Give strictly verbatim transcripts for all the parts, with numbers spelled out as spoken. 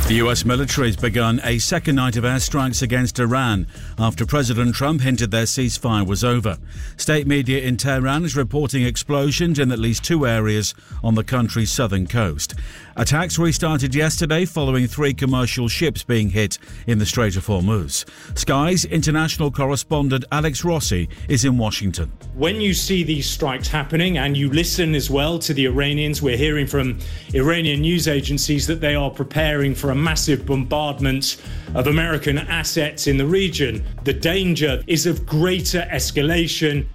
The U S military has begun a second night of airstrikes against Iran after President Trump hinted their ceasefire was over. State media in Tehran is reporting explosions in at least two areas on the country's southern coast. Attacks restarted yesterday following three commercial ships being hit in the Strait of Hormuz. Sky's international correspondent Alex Rossi is in Washington. When you see these strikes happening and you listen as well to the Iranians, we're hearing from Iranian news agencies that they are preparing for a massive bombardment of American assets in the region. The danger is of greater escalation.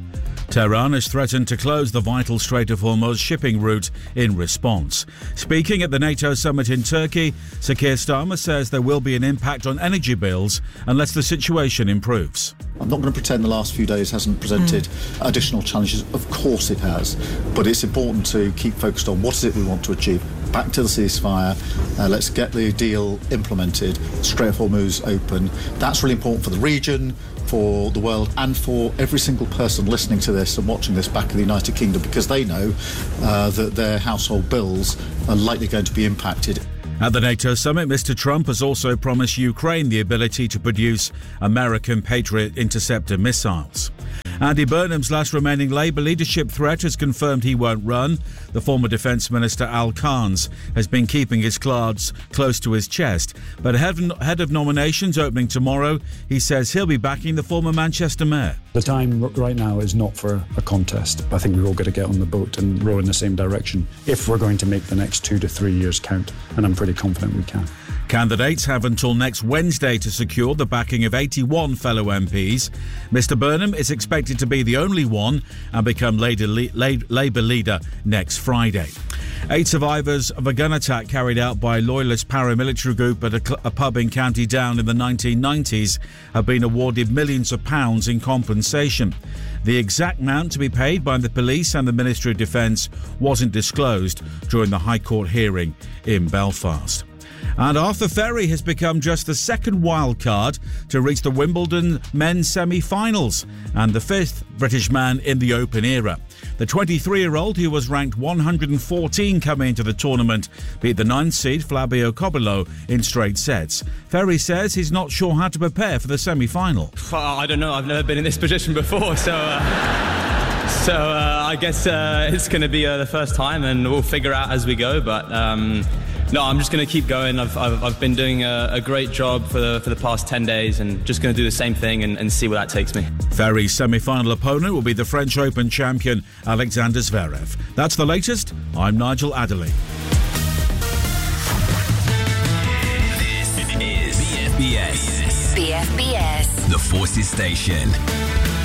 Tehran has threatened to close the vital Strait of Hormuz shipping route in response. Speaking at the NATO summit in Turkey, Sir Keir Starmer says there will be an impact on energy bills unless the situation improves. I'm not going to pretend the last few days hasn't presented mm. additional challenges. Of course it has. But it's important to keep focused on what is it we want to achieve. Back to the ceasefire. Uh, let's get the deal implemented. Strait of Hormuz open. That's really important for the region, for the world, and for every single person listening to this and watching this back in the United Kingdom, because they know uh, that their household bills are likely going to be impacted. At the NATO summit, Mister Trump has also promised Ukraine the ability to produce American Patriot interceptor missiles. Andy Burnham's last remaining Labour leadership threat has confirmed he won't run. The former Defence Minister Al Carnes has been keeping his cards close to his chest. But ahead of nominations opening tomorrow, he says he'll be backing the former Manchester mayor. The time right now is not for a contest. I think we've all got to get on the boat and row in the same direction if we're going to make the next two to three years count. And I'm pretty confident we can. Candidates have until next Wednesday to secure the backing of eighty-one fellow M Ps. Mister Burnham is expected to be the only one and become Labour leader next Friday. Eight survivors of a gun attack carried out by a loyalist paramilitary group at a, cl- a pub in County Down in the nineteen nineties have been awarded millions of pounds in compensation. The exact amount to be paid by the police and the Ministry of Defence wasn't disclosed during the High Court hearing in Belfast. And Arthur Ferry has become just the second wild card to reach the Wimbledon men's semi-finals and the fifth British man in the Open era. The twenty-three-year-old, who was ranked one hundred fourteen coming into the tournament, beat the ninth seed Flavio Cobollo in straight sets. Ferry says he's not sure how to prepare for the semi-final. I don't know. I've never been in this position before, so... Uh... So uh, I guess uh, it's going to be uh, the first time, and we'll figure out as we go. But um, no, I'm just going to keep going. I've I've, I've been doing a, a great job for the for the past ten days, and just going to do the same thing and, and see where that takes me. Ferry's semi-final opponent will be the French Open champion Alexander Zverev. That's the latest. I'm Nigel Adderley. This is B F B S. B F B S. The Forces Station.